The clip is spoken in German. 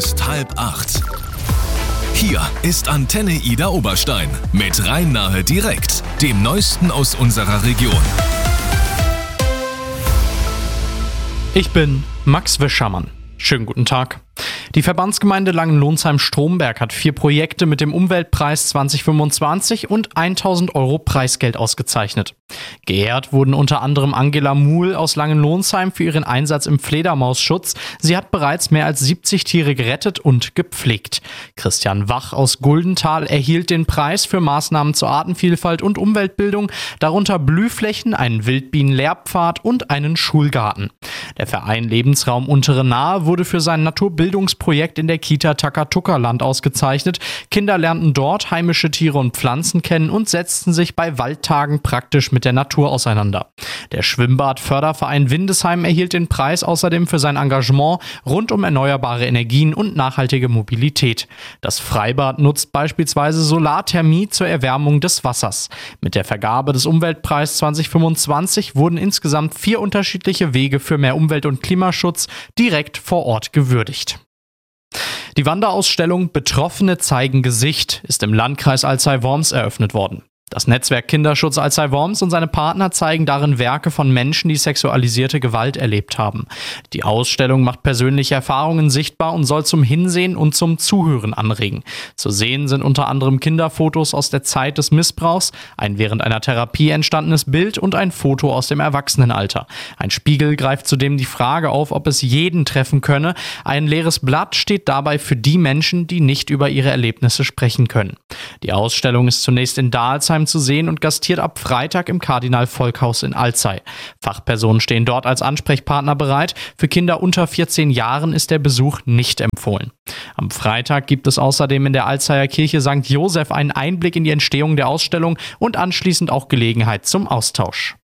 Ist 7:30. Hier ist Antenne Ida Oberstein mit Rhein-Nahe direkt, dem Neuesten aus unserer Region. Ich bin Max Wischermann. Schönen guten Tag. Die Verbandsgemeinde Langenlonsheim-Stromberg hat 4 Projekte mit dem Umweltpreis 2025 und 1.000 Euro Preisgeld ausgezeichnet. Geehrt wurden unter anderem Angela Muhl aus Langenlonsheim für ihren Einsatz im Fledermausschutz. Sie hat bereits mehr als 70 Tiere gerettet und gepflegt. Christian Wach aus Guldenthal erhielt den Preis für Maßnahmen zur Artenvielfalt und Umweltbildung, darunter Blühflächen, einen Wildbienen-Lehrpfad und einen Schulgarten. Der Verein Lebensraum Untere Nahe wurde für sein Naturbildungsprojekt in der Kita Takatuka-Land ausgezeichnet. Kinder lernten dort heimische Tiere und Pflanzen kennen und setzten sich bei Waldtagen praktisch mit der Natur auseinander. Der Schwimmbad-Förderverein Windesheim erhielt den Preis außerdem für sein Engagement rund um erneuerbare Energien und nachhaltige Mobilität. Das Freibad nutzt beispielsweise Solarthermie zur Erwärmung des Wassers. Mit der Vergabe des Umweltpreises 2025 wurden insgesamt 4 unterschiedliche Wege für mehr Umwelt- und Klimaschutz direkt vor Ort gewürdigt. Die Wanderausstellung Betroffene zeigen Gesicht ist im Landkreis Alzey-Worms eröffnet worden. Das Netzwerk Kinderschutz Alzey-Worms und seine Partner zeigen darin Werke von Menschen, die sexualisierte Gewalt erlebt haben. Die Ausstellung macht persönliche Erfahrungen sichtbar und soll zum Hinsehen und zum Zuhören anregen. Zu sehen sind unter anderem Kinderfotos aus der Zeit des Missbrauchs, ein während einer Therapie entstandenes Bild und ein Foto aus dem Erwachsenenalter. Ein Spiegel greift zudem die Frage auf, ob es jeden treffen könne. Ein leeres Blatt steht dabei für die Menschen, die nicht über ihre Erlebnisse sprechen können. Die Ausstellung ist zunächst in Dalsheim zu sehen und gastiert ab Freitag im Kardinal-Volk-Haus in Alzey. Fachpersonen stehen dort als Ansprechpartner bereit. Für Kinder unter 14 Jahren ist der Besuch nicht empfohlen. Am Freitag gibt es außerdem in der Alzeyer Kirche St. Joseph einen Einblick in die Entstehung der Ausstellung und anschließend auch Gelegenheit zum Austausch.